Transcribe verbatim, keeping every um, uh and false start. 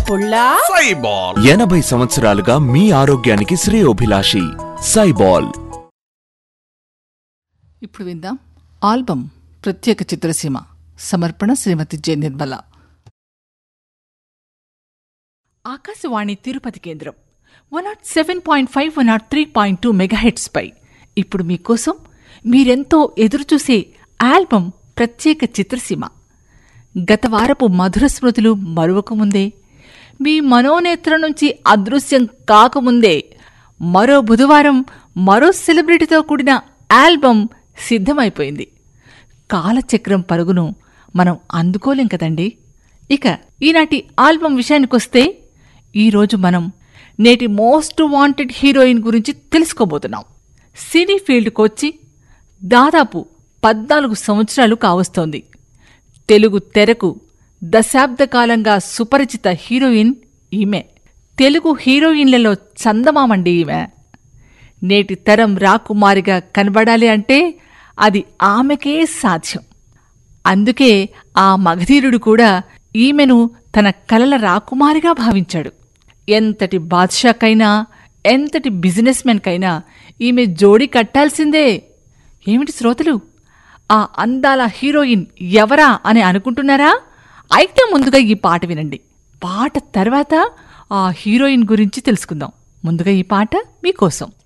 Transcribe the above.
పుల్లా సైబాల్ ఎనభై సంవత్సరాలుగా మీ ఆరోగ్యానికి శ్రేయోభిలాషి సైబాల్. ఇప్పుడు విందాం ఆల్బమ్ ప్రత్యేక చిత్రసీమ. సమర్పణ శ్రీమతి జె నిర్మల. ఆకాశవాణి తిరుపతి కేంద్రం one not seven point five one not three point two megahertz పై ఇప్పుడు మీకోసం మీరెంతో ఎదురుచూసే ఆల్బమ్ ప్రత్యేక చిత్రసీమ. గత వారపు మధుర స్మృతులు మరువకముందే, మీ మనోనేత్రం నుంచి అదృశ్యం కాకముందే మరో బుధవారం మరో సెలబ్రిటీతో కూడిన ఆల్బమ్ సిద్ధమైపోయింది. కాలచక్రం పరుగును మనం అందుకోలేం కదండి. ఇక ఈనాటి ఆల్బమ్ విషయానికొస్తే, ఈరోజు మనం నేటి మోస్ట్ వాంటెడ్ హీరోయిన్ గురించి తెలుసుకోబోతున్నాం. సినీ ఫీల్డ్కొచ్చి దాదాపు పద్నాలుగు సంవత్సరాలు కావస్తోంది. తెలుగు తెరకు దశాబ్ద కాలంగా సుపరిచిత హీరోయిన్ ఈమె. తెలుగు హీరోయిన్లలో చందమామండి ఈమె. నేటి తరం రాకుమారిగా కనబడాలి అంటే అది ఆమెకే సాధ్యం. అందుకే ఆ మగధీరుడు కూడా ఈమెను తన కలల రాకుమారిగా భావించాడు. ఎంతటి బాద్షాకైనా, ఎంతటి బిజినెస్ మెన్కైనా ఈమె జోడి కట్టాల్సిందే. ఏమిటి శ్రోతలు, ఆ అందాల హీరోయిన్ ఎవరా అని అనుకుంటున్నారా? అయితే ముందుగా ఈ పాట వినండి. పాట తర్వాత ఆ హీరోయిన్ గురించి తెలుసుకుందాం. ముందుగా ఈ పాట మీకోసం.